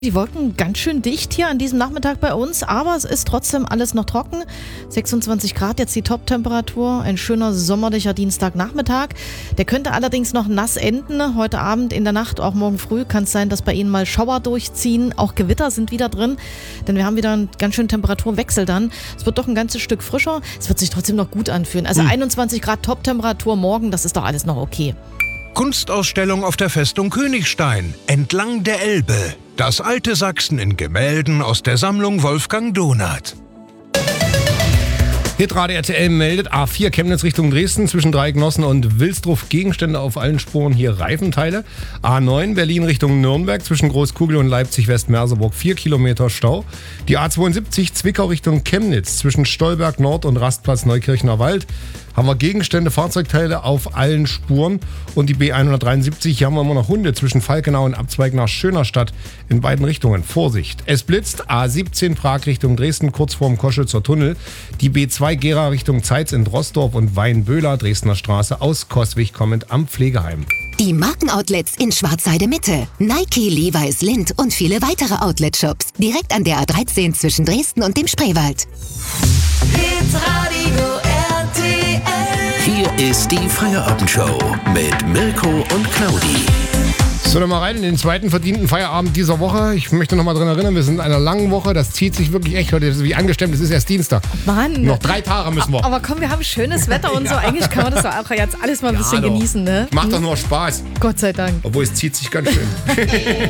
Die Wolken ganz schön dicht hier an diesem Nachmittag bei uns, aber es ist trotzdem alles noch trocken. 26 Grad jetzt die Top-Temperatur, ein schöner sommerlicher Dienstagnachmittag. Der könnte allerdings noch nass enden. Heute Abend, in der Nacht, auch morgen früh kann es sein, dass bei Ihnen mal Schauer durchziehen. Auch Gewitter sind wieder drin, denn wir haben wieder einen ganz schönen Temperaturwechsel dann. Es wird doch ein ganzes Stück frischer. Es wird sich trotzdem noch gut anfühlen. Also 21 Grad Top-Temperatur morgen, das ist doch alles noch okay. Kunstausstellung auf der Festung Königstein, entlang der Elbe. Das alte Sachsen in Gemälden aus der Sammlung Wolfgang Donath. Hitradio RTL meldet A4 Chemnitz Richtung Dresden zwischen Dreiecknossen und Wilsdruf Gegenstände auf allen Spuren, hier Reifenteile. A9 Berlin Richtung Nürnberg zwischen Großkugel und Leipzig West-Merseburg 4 Kilometer Stau. Die A72 Zwickau Richtung Chemnitz zwischen Stolberg Nord und Rastplatz Neukirchener Wald haben wir Gegenstände, Fahrzeugteile auf allen Spuren. Und die B173, hier haben wir immer noch Hunde zwischen Falkenau und Abzweig nach Schönerstadt in beiden Richtungen. Vorsicht, es blitzt. A17 Prag Richtung Dresden, kurz vorm Koschützer Tunnel. Die B2 Gera Richtung Zeitz in Drosdorf und Weinböhler, Dresdner Straße aus Coswig kommend am Pflegeheim. Die Markenoutlets in Schwarzheide Mitte. Nike, Levi's, Lindt und viele weitere Outlet-Shops. Direkt an der A13 zwischen Dresden und dem Spreewald. Hier ist die Feierabendshow mit Mirko und Claudi. So, dann mal rein in den zweiten verdienten Feierabend dieser Woche. Ich möchte noch mal daran erinnern, wir sind in einer langen Woche. Das zieht sich wirklich echt heute. Das ist wie angestemmt, es ist erst Dienstag. Mann. Noch 3 Tage müssen wir. Aber komm, wir haben schönes Wetter und so. Eigentlich kann man das doch auch jetzt alles mal ein bisschen doch. genießen, ne? Macht doch nur Spaß. Gott sei Dank. Obwohl es zieht sich ganz schön.